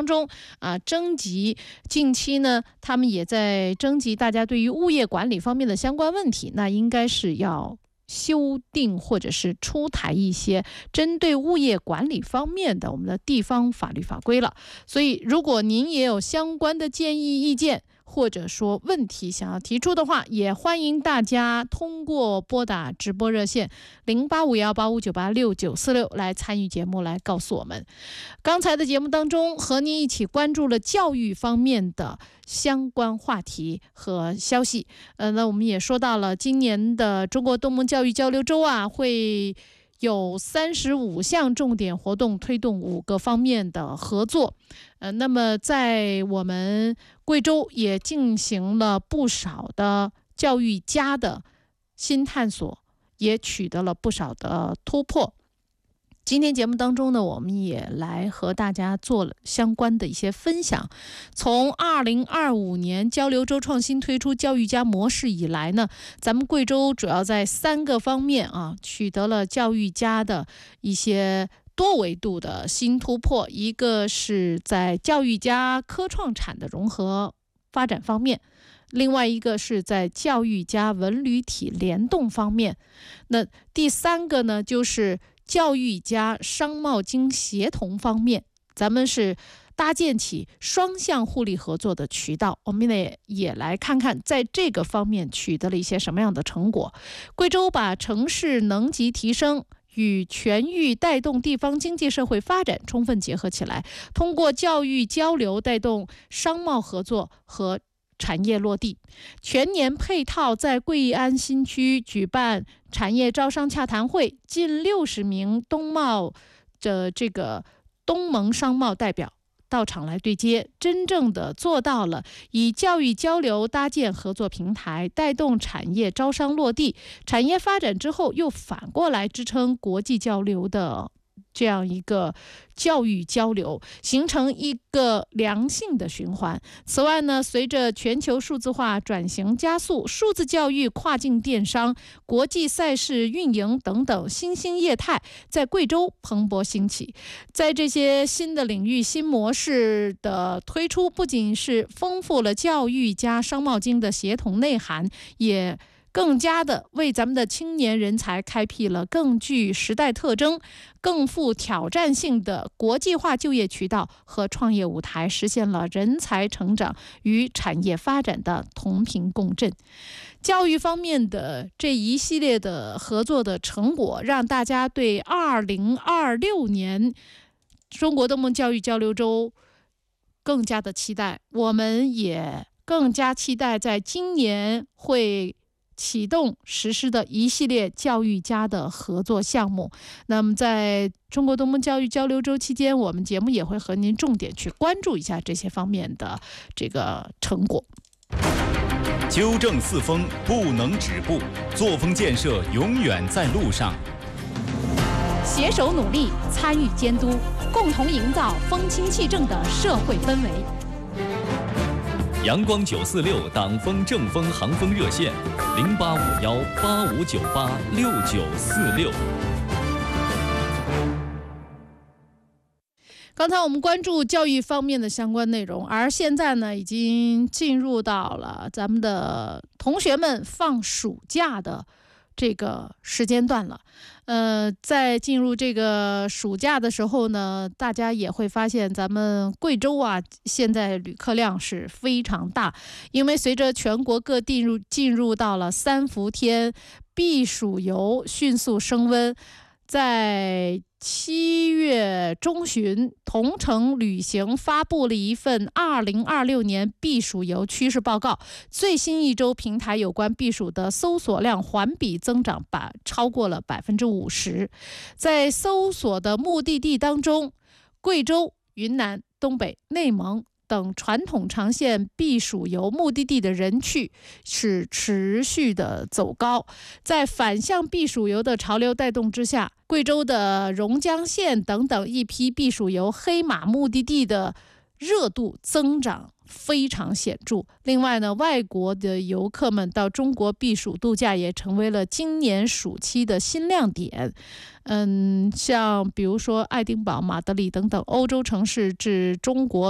当中征集，近期呢他们也在征集大家对于物业管理方面的相关问题，那应该是要修订或者是出台一些针对物业管理方面的我们的地方法律法规了。所以如果您也有相关的建议意见或者说问题想要提出的话，也欢迎大家通过拨打直播热线085185986946来参与节目，来告诉我们。刚才的节目当中和您一起关注了教育方面的相关话题和消息。那我们也说到了今年的中国东盟教育交流周会有35项重点活动，推动5个方面的合作。那么在我们贵州也进行了不少的教育家的新探索，也取得了不少的突破。今天节目当中呢，我们也来和大家做了相关的一些分享。从2025年交流周创新推出教育家模式以来呢，咱们贵州主要在3个方面取得了教育家的一些多维度的新突破。一个是在教育家科创产的融合发展方面，另外一个是在教育家文旅体联动方面，那第3个呢就是教育家商贸经协同方面，咱们是搭建起双向互利合作的渠道。我们也来看看在这个方面取得了一些什么样的成果。贵州把城市能级提升与全域带动地方经济社会发展充分结合起来，通过教育交流带动商贸合作和产业落地。全年配套在贵安新区举办产业招商洽谈会，近60名东贸的东盟商贸代表到场来对接，真正的做到了以教育交流搭建合作平台，带动产业招商落地，产业发展之后又反过来支撑国际交流的这样一个教育交流，形成一个良性的循环。此外呢，随着全球数字化转型加速，数字教育、跨境电商、国际赛事运营等等新兴业态在贵州蓬勃兴起。在这些新的领域、新模式的推出，不仅是丰富了教育加商贸经的协同内涵，也更加的为咱们的青年人才开辟了更具时代特征、更富挑战性的国际化就业渠道和创业舞台，实现了人才成长与产业发展的同频共振。教育方面的这一系列的合作的成果，让大家对2026年中国东盟教育交流周更加的期待。我们也更加期待在今年会启动实施的一系列教育家的合作项目。那么在中国东盟教育交流周期间，我们节目也会和您重点去关注一下这些方面的这个成果。 纠正四风不能止步，作风建设永远在路上。 携手努力，参与监督，共同营造风清气正的社会氛围。 阳光946党风正风航风热线085185986946。 刚才我们关注教育方面的相关内容，而现在呢，已经进入到了咱们的同学们放暑假的这个时间段了。在进入这个暑假的时候呢，大家也会发现咱们贵州现在旅客量是非常大，因为随着全国各地进入到了3伏天避暑游迅速升温，在7月中旬，同程旅行发布了一份2026年避暑游趋势报告。最新一周，平台有关避暑的搜索量环比增长超过了50%。在搜索的目的地当中，贵州、云南、东北、内蒙等传统长线避暑游目的地的人去是持续的走高。在反向避暑游的潮流带动之下，贵州的榕江县等等一批避暑游黑马目的地的热度增长非常显著。另外呢，外国的游客们到中国避暑度假也成为了今年暑期的新亮点。像比如说爱丁堡、马德里等等欧洲城市至中国